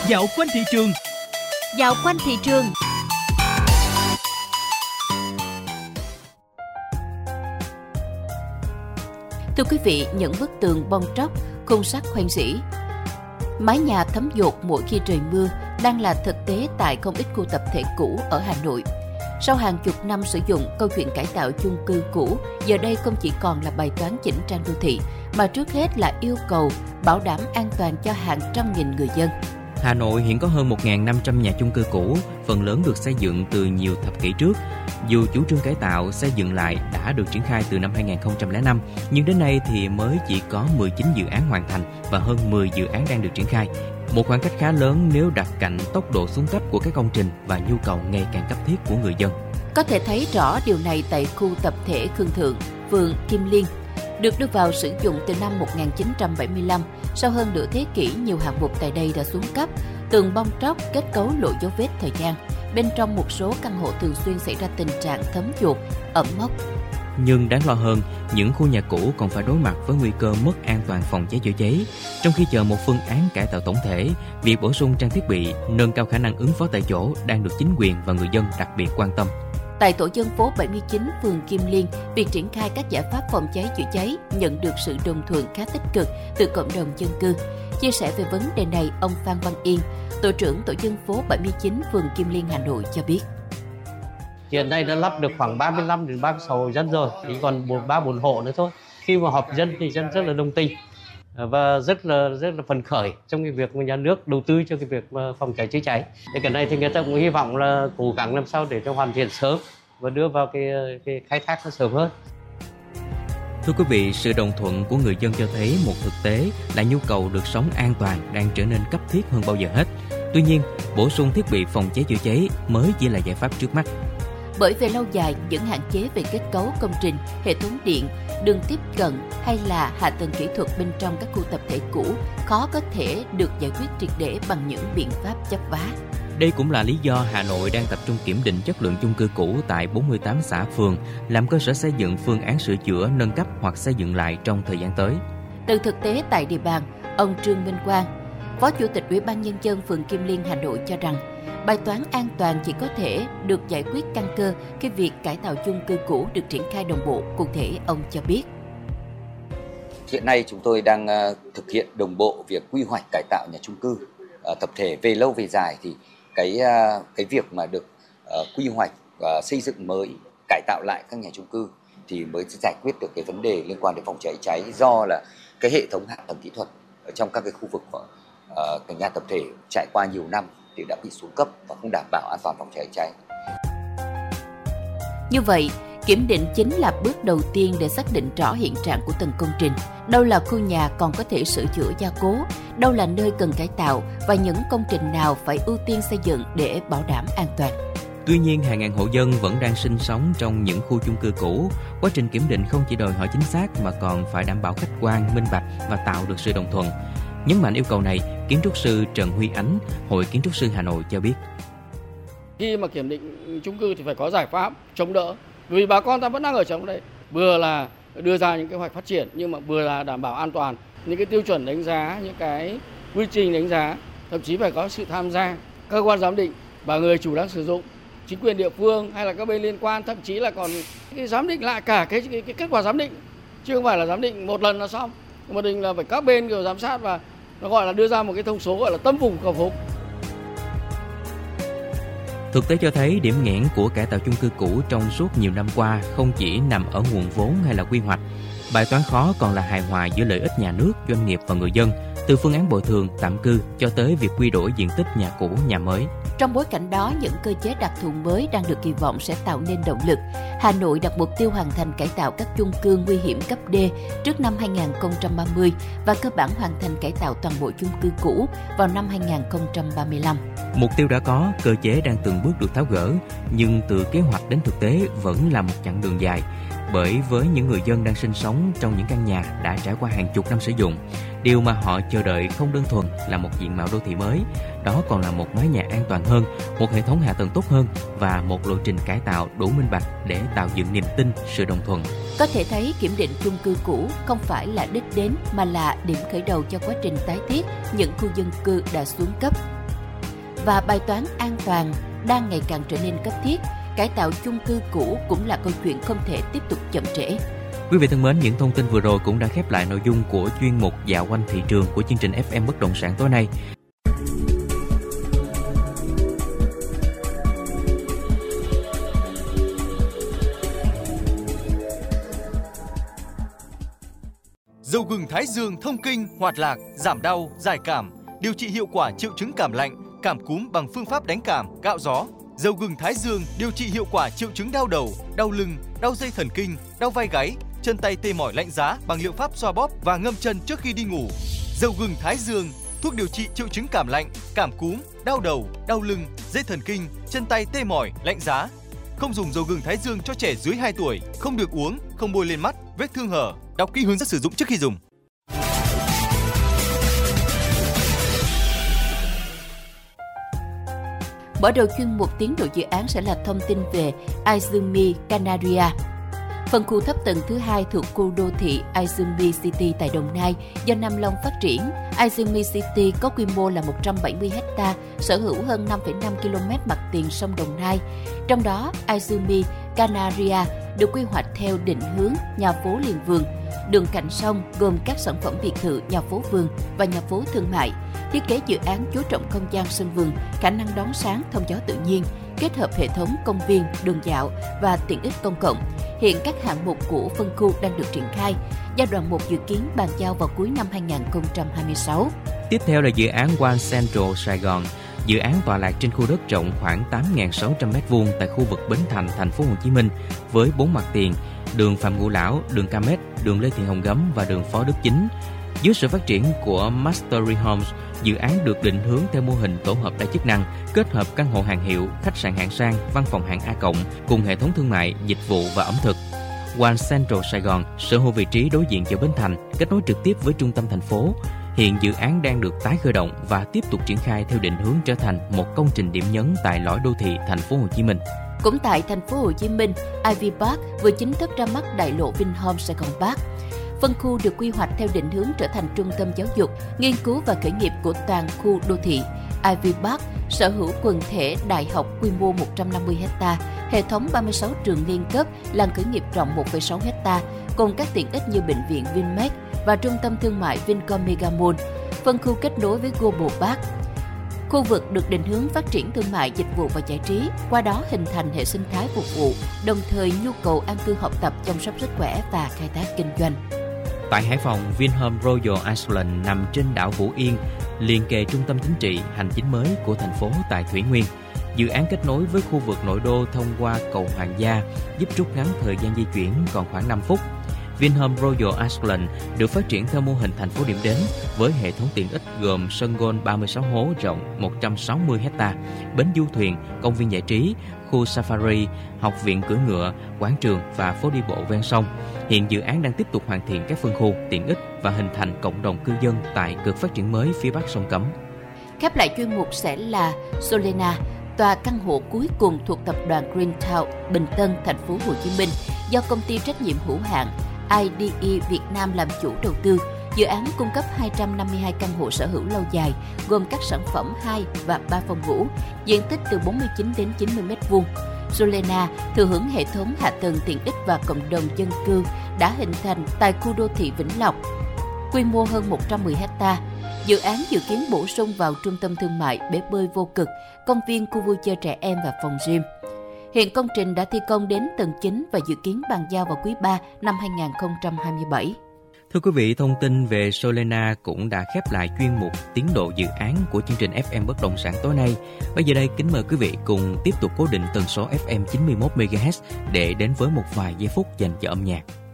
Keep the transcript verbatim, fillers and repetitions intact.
Dạo quanh thị trường. Dạo quanh thị trường. Thưa quý vị, những bức tường bong tróc, khung sắt hoen rỉ, mái nhà thấm dột mỗi khi trời mưa đang là thực tế tại không ít khu tập thể cũ ở Hà Nội. Sau hàng chục năm sử dụng, câu chuyện cải tạo chung cư cũ giờ đây không chỉ còn là bài toán chỉnh trang đô thị, mà trước hết là yêu cầu bảo đảm an toàn cho hàng trăm nghìn người dân. Hà Nội hiện có hơn một nghìn năm trăm nhà chung cư cũ, phần lớn được xây dựng từ nhiều thập kỷ trước. Dù chủ trương cải tạo, xây dựng lại đã được triển khai từ năm hai nghìn không trăm lẻ năm, nhưng đến nay thì mới chỉ có mười chín dự án hoàn thành và hơn mười dự án đang được triển khai. Một khoảng cách khá lớn nếu đặt cạnh tốc độ xuống cấp của các công trình và nhu cầu ngày càng cấp thiết của người dân. Có thể thấy rõ điều này tại khu tập thể Khương Thượng, phường Kim Liên. Được đưa vào sử dụng từ năm một nghìn chín trăm bảy mươi lăm, sau hơn nửa thế kỷ, nhiều hạng mục tại đây đã xuống cấp, tường bong tróc, kết cấu lộ dấu vết thời gian. Bên trong một số căn hộ thường xuyên xảy ra tình trạng thấm dột, ẩm mốc. Nhưng đáng lo hơn, những khu nhà cũ còn phải đối mặt với nguy cơ mất an toàn phòng cháy chữa cháy. Trong khi chờ một phương án cải tạo tổng thể, việc bổ sung trang thiết bị, nâng cao khả năng ứng phó tại chỗ đang được chính quyền và người dân đặc biệt quan tâm. Tại tổ dân phố bảy mươi chín, phường Kim Liên, việc triển khai các giải pháp phòng cháy chữa cháy nhận được sự đồng thuận khá tích cực từ cộng đồng dân cư. Chia sẻ về vấn đề này, ông Phan Văn Yên, tổ trưởng tổ dân phố bảy mươi chín, phường Kim Liên, Hà Nội cho biết. Hiện nay đã lắp được khoảng ba mươi lăm đến ba mươi sáu hộ dân rồi, chỉ còn ba bốn hộ nữa thôi. Khi mà họp dân thì dân rất là đồng tình và rất là rất là phấn khởi trong cái việc mà nhà nước đầu tư cho cái việc phòng cháy chữa cháy. Thì cái này thì người ta cũng hy vọng là cố gắng làm sao để cho hoàn thiện sớm và đưa vào cái, cái khai thác nó sớm hơn. Thưa quý vị, sự đồng thuận của người dân cho thấy một thực tế là nhu cầu được sống an toàn đang trở nên cấp thiết hơn bao giờ hết. Tuy nhiên, bổ sung thiết bị phòng cháy chữa cháy mới chỉ là giải pháp trước mắt. Bởi về lâu dài, những hạn chế về kết cấu công trình, hệ thống điện, đường tiếp cận hay là hạ tầng kỹ thuật bên trong các khu tập thể cũ khó có thể được giải quyết triệt để bằng những biện pháp chấp vá. Đây cũng là lý do Hà Nội đang tập trung kiểm định chất lượng chung cư cũ tại bốn mươi tám xã phường, làm cơ sở xây dựng phương án sửa chữa, nâng cấp hoặc xây dựng lại trong thời gian tới. Từ thực tế tại địa bàn, ông Trương Minh Quang, Phó Chủ tịch Ủy ban Nhân dân phường Kim Liên, Hà Nội cho rằng bài toán an toàn chỉ có thể được giải quyết căn cơ khi việc cải tạo chung cư cũ được triển khai đồng bộ. Cụ thể, ông cho biết. Hiện nay chúng tôi đang thực hiện đồng bộ việc quy hoạch cải tạo nhà chung cư tập thể. Về lâu về dài thì cái cái việc mà được uh, quy hoạch và xây dựng mới, cải tạo lại các nhà chung cư thì mới giải quyết được cái vấn đề liên quan đến phòng cháy cháy, do là cái hệ thống hạ tầng kỹ thuật ở trong các cái khu vực uh, các nhà tập thể trải qua nhiều năm thì đã bị xuống cấp và không đảm bảo an toàn phòng cháy cháy. Như vậy, kiểm định chính là bước đầu tiên để xác định rõ hiện trạng của từng công trình. Đâu là khu nhà còn có thể sửa chữa gia cố, đâu là nơi cần cải tạo và những công trình nào phải ưu tiên xây dựng để bảo đảm an toàn. Tuy nhiên, hàng ngàn hộ dân vẫn đang sinh sống trong những khu chung cư cũ. Quá trình kiểm định không chỉ đòi hỏi chính xác mà còn phải đảm bảo khách quan, minh bạch và tạo được sự đồng thuận. Nhấn mạnh yêu cầu này, kiến trúc sư Trần Huy Ánh, Hội Kiến trúc sư Hà Nội cho biết. Khi mà kiểm định chung cư thì phải có giải pháp chống đỡ. Vì bà con ta vẫn đang ở trong đây, vừa là đưa ra những kế hoạch phát triển nhưng mà vừa là đảm bảo an toàn, những cái tiêu chuẩn đánh giá, những cái quy trình đánh giá, thậm chí phải có sự tham gia cơ quan giám định và người chủ đang sử dụng, chính quyền địa phương hay là các bên liên quan, thậm chí là còn cái giám định lại cả cái, cái, cái kết quả giám định, chứ không phải là giám định một lần là xong, một định là phải các bên đều giám sát và nó gọi là đưa ra một cái thông số gọi là tâm vùng khẩu phục. Thực tế cho thấy điểm nghẽn của cải tạo chung cư cũ trong suốt nhiều năm qua không chỉ nằm ở nguồn vốn hay là quy hoạch. Bài toán khó còn là hài hòa giữa lợi ích nhà nước, doanh nghiệp và người dân, từ phương án bồi thường, tạm cư cho tới việc quy đổi diện tích nhà cũ, nhà mới. Trong bối cảnh đó, những cơ chế đặc thù mới đang được kỳ vọng sẽ tạo nên động lực. Hà Nội đặt mục tiêu hoàn thành cải tạo các chung cư nguy hiểm cấp D trước năm hai nghìn không trăm ba mươi và cơ bản hoàn thành cải tạo toàn bộ chung cư cũ vào năm hai nghìn không trăm ba mươi lăm. Mục tiêu đã có, cơ chế đang từng bước được tháo gỡ, nhưng từ kế hoạch đến thực tế vẫn là một chặng đường dài. Bởi với những người dân đang sinh sống trong những căn nhà đã trải qua hàng chục năm sử dụng, điều mà họ chờ đợi không đơn thuần là một diện mạo đô thị mới, đó còn là một mái nhà an toàn hơn, một hệ thống hạ tầng tốt hơn và một lộ trình cải tạo đủ minh bạch để tạo dựng niềm tin, sự đồng thuận. Có thể thấy kiểm định chung cư cũ không phải là đích đến mà là điểm khởi đầu cho quá trình tái thiết những khu dân cư đã xuống cấp. Và bài toán an toàn đang ngày càng trở nên cấp thiết. Cải tạo chung cư cũ cũng là câu chuyện không thể tiếp tục chậm trễ. Quý vị thân mến, những thông tin vừa rồi cũng đã khép lại nội dung của chuyên mục Dạo quanh thị trường của chương trình ép em Bất động sản tối nay. Dầu gừng Thái Dương thông kinh, hoạt lạc, giảm đau, giải cảm, điều trị hiệu quả triệu chứng cảm lạnh, cảm cúm bằng phương pháp đánh cảm, cạo gió. Dầu gừng Thái Dương điều trị hiệu quả triệu chứng đau đầu, đau lưng, đau dây thần kinh, đau vai gáy, chân tay tê mỏi lạnh giá bằng liệu pháp xoa bóp và ngâm chân trước khi đi ngủ. Dầu gừng Thái Dương, thuốc điều trị triệu chứng cảm lạnh, cảm cúm, đau đầu, đau lưng, dây thần kinh, chân tay tê mỏi, lạnh giá. Không dùng dầu gừng Thái Dương cho trẻ dưới hai tuổi, không được uống, không bôi lên mắt, vết thương hở. Đọc kỹ hướng dẫn sử dụng trước khi dùng. Mở đầu chuyên mục tiến độ dự án sẽ là thông tin về Izumi Canaria. Phân khu thấp tầng thứ hai thuộc khu đô thị Izumi City tại Đồng Nai do Nam Long phát triển. Izumi City có quy mô là một trăm bảy mươi héc ta, sở hữu hơn năm phẩy năm ki lô mét mặt tiền sông Đồng Nai. Trong đó, Izumi Canaria được quy hoạch theo định hướng nhà phố liền vườn, đường cạnh sông gồm các sản phẩm biệt thự, nhà phố vườn và nhà phố thương mại. Thiết kế dự án chú trọng không gian sân vườn, khả năng đón sáng, thông gió tự nhiên, kết hợp hệ thống công viên, đường dạo và tiện ích công cộng. Hiện các hạng mục của phân khu đang được triển khai. Giai đoạn một dự kiến bàn giao vào cuối năm hai không hai sáu. Tiếp theo là dự án One Central Sài Gòn. Dự án tọa lạc trên khu đất rộng khoảng tám nghìn sáu trăm mét vuông tại khu vực Bến Thành, thành phố Hồ Chí Minh với bốn mặt tiền: đường Phạm Ngũ Lão, đường Camet, đường Lê Thị Hồng Gấm và đường Phó Đức Chính. Dưới sự phát triển của Mastery Homes, dự án được định hướng theo mô hình tổ hợp đa chức năng, kết hợp căn hộ hàng hiệu, khách sạn hạng sang, văn phòng hạng A cộng cùng hệ thống thương mại, dịch vụ và ẩm thực. One Central Sài Gòn sở hữu vị trí đối diện chợ Bến Thành, kết nối trực tiếp với trung tâm thành phố. Hiện dự án đang được tái khởi động và tiếp tục triển khai theo định hướng trở thành một công trình điểm nhấn tại lõi đô thị thành phố Hồ Chí Minh. Cũng tại thành phố Hồ Chí Minh, Ivy Park vừa chính thức ra mắt đại lộ Vinhome Sài Gòn Park. Phân khu được quy hoạch theo định hướng trở thành trung tâm giáo dục, nghiên cứu và khởi nghiệp của toàn khu đô thị. Ivy Park sở hữu quần thể đại học quy mô một trăm năm mươi héc ta, hệ thống ba mươi sáu trường liên cấp, làng khởi nghiệp rộng một phẩy sáu héc ta, cùng các tiện ích như bệnh viện Vinmec và trung tâm thương mại Vincom Megamall. Phân khu kết nối với Global Park. Khu vực được định hướng phát triển thương mại, dịch vụ và giải trí, qua đó hình thành hệ sinh thái phục vụ, đồng thời nhu cầu an cư học tập, chăm sóc sức khỏe và khai thác kinh doanh. Tại Hải Phòng, Vinhome Royal Island nằm trên đảo Vũ Yên, liền kề trung tâm chính trị, hành chính mới của thành phố tại Thủy Nguyên. Dự án kết nối với khu vực nội đô thông qua cầu Hoàng Gia, giúp rút ngắn thời gian di chuyển còn khoảng năm phút. Vinhome Royal Island được phát triển theo mô hình thành phố điểm đến với hệ thống tiện ích gồm sân golf ba mươi sáu hố rộng một trăm sáu mươi héc ta, bến du thuyền, công viên giải trí, khu safari, học viện cưỡi ngựa, quảng trường và phố đi bộ ven sông. Hiện dự án đang tiếp tục hoàn thiện các phân khu, tiện ích và hình thành cộng đồng cư dân tại cực phát triển mới phía bắc sông Cấm. Khép lại chuyên mục sẽ là Solena, tòa căn hộ cuối cùng thuộc tập đoàn Green Town Bình Tân, thành phố Hồ Chí Minh, do công ty trách nhiệm hữu hạn i đê e Việt Nam làm chủ đầu tư. Dự án cung cấp hai trăm năm mươi hai căn hộ sở hữu lâu dài, gồm các sản phẩm hai và ba phòng ngủ, diện tích từ bốn mươi chín đến chín mươi mét vuông. Solena thừa hưởng hệ thống hạ tầng tiện ích và cộng đồng dân cư đã hình thành tại khu đô thị Vĩnh Lộc, quy mô hơn một trăm mười héc ta. Dự án dự kiến bổ sung vào trung tâm thương mại, bể bơi vô cực, công viên khu vui chơi trẻ em và phòng gym. Hiện công trình đã thi công đến tầng chín và dự kiến bàn giao vào quý ba năm hai không hai bảy. Thưa quý vị, thông tin về Solena cũng đã khép lại chuyên mục tiến độ dự án của chương trình ép em Bất động sản tối nay. Bây giờ đây, kính mời quý vị cùng tiếp tục cố định tần số ép em chín mươi mốt mê ga héc để đến với một vài giây phút dành cho âm nhạc.